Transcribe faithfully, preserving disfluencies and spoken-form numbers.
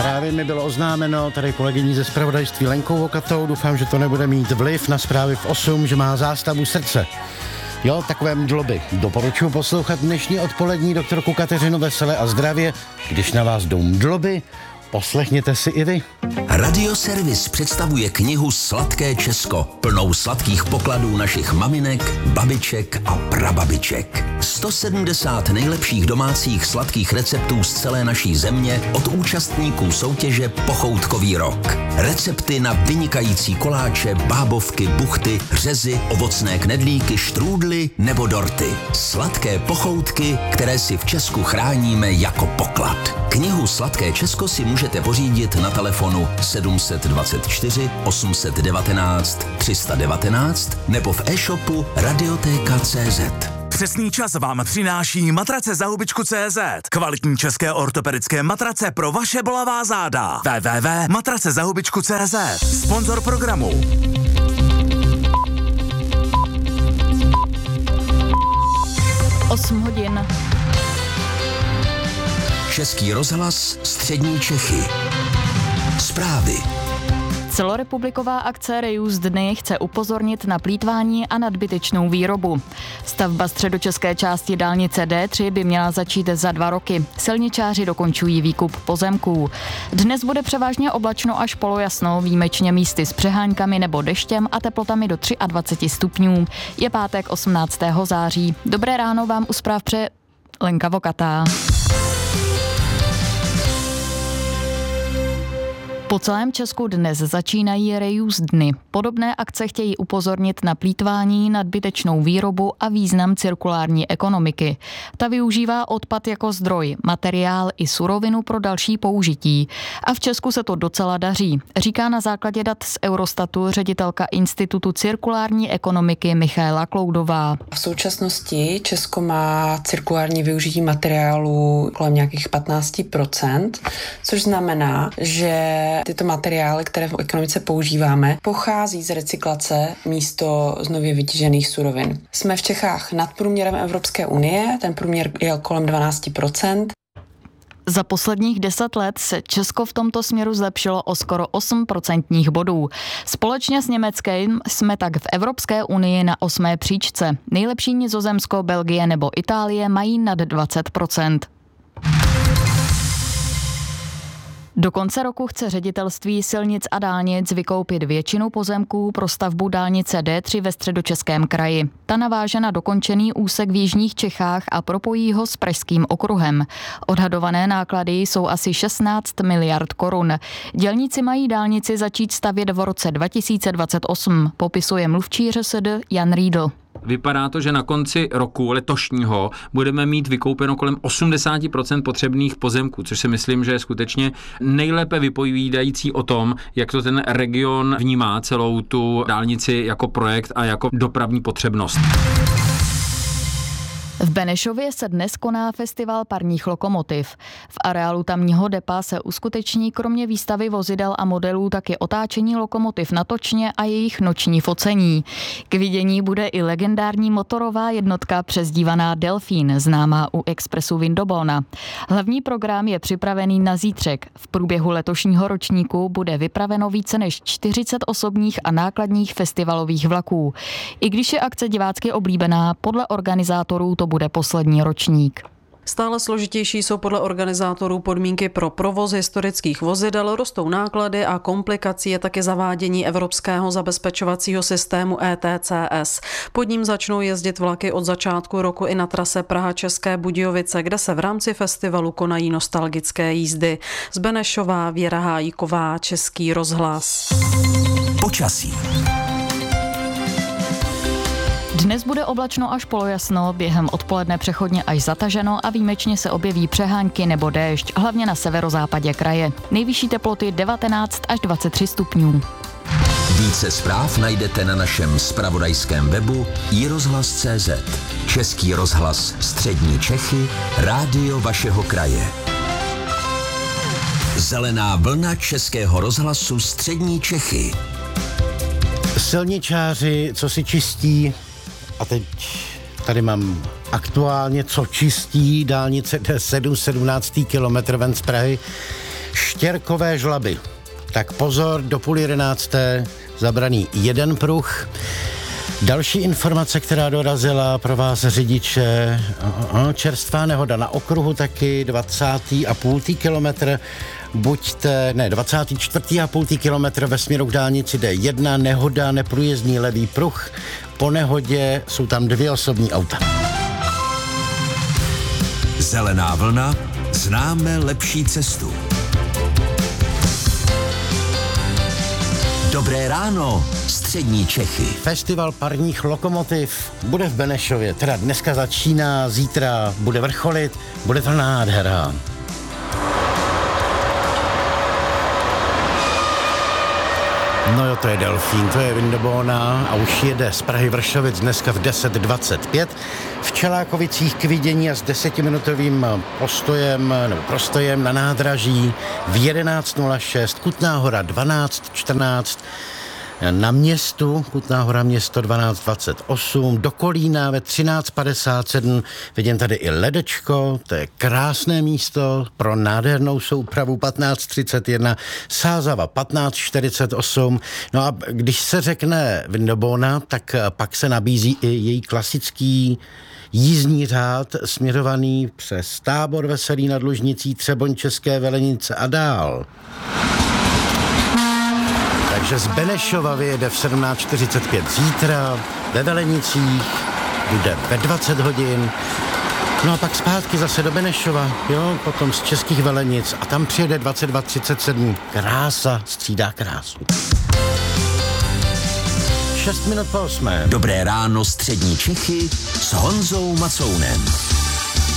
Právě mi bylo oznámeno tady kolegyní ze zpravodajství Lenkou Vokatou, doufám, že to nebude mít vliv na zprávy v osm, že má zástavu srdce. Jo, takové mdloby. Doporučuji poslouchat dnešní odpolední doktorku Kateřinu Veselé a zdravě. Když na vás jdou mdloby, poslechněte si i vy. Radioservis představuje knihu Sladké Česko, plnou sladkých pokladů našich maminek, babiček a prababiček. sto sedmdesát nejlepších domácích sladkých receptů z celé naší země od účastníků soutěže Pochoutkový rok. Recepty na vynikající koláče, bábovky, buchty, řezy, ovocné knedlíky, štrůdly nebo dorty. Sladké pochoutky, které si v Česku chráníme jako poklad. Knihu Sladké Česko si můžete pořídit na telefonu sedm dvacet čtyři osm set devatenáct tři sta devatenáct nebo v e-shopu radioteka tečka cé zet. Přesný čas vám přináší matrace za hubičku tečka cé zet. Kvalitní české ortopedické matrace pro vaše bolavá záda. w w w tečka matrace za hubičku tečka cé zet. Sponzor programu. osm hodin. Český rozhlas, střední Čechy. Zprávy. Celorepubliková akce Reuse dny chce upozornit na plýtvání a nadbytečnou výrobu. Stavba středočeské části dálnice D tři by měla začít za dva roky. Silničáři dokončují výkup pozemků. Dnes bude převážně oblačno až polojasno, výjimečně místy s přeháňkami nebo deštěm a teplotami do dvacet tři stupňů. Je pátek osmnáctého září. Dobré ráno vám u zpráv přeje Lenka Vokatá. Po celém Česku dnes začínají Reuse dny. Podobné akce chtějí upozornit na plýtvání, nadbytečnou výrobu a význam cirkulární ekonomiky. Ta využívá odpad jako zdroj, materiál i surovinu pro další použití. A v Česku se to docela daří, říká na základě dat z Eurostatu ředitelka Institutu cirkulární ekonomiky Michaela Kloudová. V současnosti Česko má cirkulární využití materiálů kolem nějakých patnáct procent, což znamená, že tyto materiály, které v ekonomice používáme, pochází z recyklace místo z nově vytěžených surovin. Jsme v Čechách nad průměrem Evropské unie, ten průměr je kolem dvanáct procent. Za posledních deset let se Česko v tomto směru zlepšilo o skoro osm procentních bodů. Společně s Německem jsme tak v Evropské unii na osmé příčce. Nejlepší Nizozemsko, Belgie nebo Itálie mají nad dvacet procent. Do konce roku chce ředitelství silnic a dálnic vykoupit většinu pozemků pro stavbu dálnice D tři ve Středočeském kraji. Ta naváže na dokončený úsek v jižních Čechách a propojí ho s Pražským okruhem. Odhadované náklady jsou asi šestnáct miliard korun. Dělníci mají dálnici začít stavět v roce dva tisíce dvacet osm, popisuje mluvčí ŘSD Jan Riedl. Vypadá to, že na konci roku letošního budeme mít vykoupeno kolem osmdesát procent potřebných pozemků, což si myslím, že je skutečně nejlépe vypovídající o tom, jak to ten region vnímá celou tu dálnici jako projekt a jako dopravní potřebnost. V Benešově se dnes koná festival parních lokomotiv. V areálu tamního depa se uskuteční kromě výstavy vozidel a modelů taky otáčení lokomotiv na točně a jejich noční focení. K vidění bude i legendární motorová jednotka přezdívaná Delfín, známá u Expressu Vindobona. Hlavní program je připravený na zítřek. V průběhu letošního ročníku bude vypraveno více než čtyřicet osobních a nákladních festivalových vlaků. I když je akce divácky oblíbená, podle organizátorů to bude poslední ročník. Stále složitější jsou podle organizátorů podmínky pro provoz historických vozidel, rostou náklady a komplikací je také zavádění evropského zabezpečovacího systému E T C S. Pod ním začnou jezdit vlaky od začátku roku i na trase Praha-České Budějovice, kde se v rámci festivalu konají nostalgické jízdy. Z Benešova Věra Hájíková, Český rozhlas. Počasí. Dnes bude oblačno až polojasno, během odpoledne přechodně až zataženo a výjimečně se objeví přehánky nebo déšť, hlavně na severozápadě kraje. Nejvyšší teploty devatenáct až dvacet tři stupňů. Více zpráv najdete na našem zpravodajském webu i rozhlas tečka cé zet. Český rozhlas, střední Čechy, rádio vašeho kraje. Zelená vlna Českého rozhlasu střední Čechy. Silničáři, co si čistí, a teď tady mám aktuálně, co čistí dálnice D sedm, sedmnáctý kilometr ven z Prahy. Štěrkové Žlaby. Tak pozor, do půl jedenácté zabraný jeden pruh. Další informace, která dorazila pro vás řidiče, čerstvá nehoda na okruhu taky, dvacátý a půl kilometr, buďte, ne, dvacátý čtvrtý a půl kilometr ve směru k dálnici D jedna, nehoda, neprůjezdný levý pruh, po nehodě jsou tam dvě osobní auta. Zelená vlna, známe lepší cestu. Dobré ráno, střední Čechy. Festival parních lokomotiv bude v Benešově, teda dneska začíná, zítra bude vrcholit, bude to nádhera. No jo, to je Delfín, to je Vindobóna a už jede z Prahy Vršovic dneska v deset dvacet pět. V Čelákovicích k vidění a s desetiminutovým postojem nebo prostojem na nádraží v jedenáct nula šest, Kutná Hora dvanáct čtrnáct, na Městu, Kutná Hora Město dvanáct dvacet osm, do Kolína ve třináct padesát sedm, vidím tady i Ledečko, to je krásné místo pro nádhernou soupravu patnáct třicet jedna, Sázava patnáct čtyřicet osm, no a když se řekne Vindobóna, tak pak se nabízí i její klasický jízdní řád směrovaný přes Tábor, Veselí nad Lužnicí, Třeboň, České Velenice a dál. Takže z Benešova vyjede v sedmnáct čtyřicet pět zítra, ve Velenicích bude ve dvacet hodin, no a pak zpátky zase do Benešova, jo, potom z Českých Velenic a tam přijede dvacet dva třicet sedm. Krása střídá krásu. šest minut po osmé. Dobré ráno, střední Čechy s Honzou Macounem.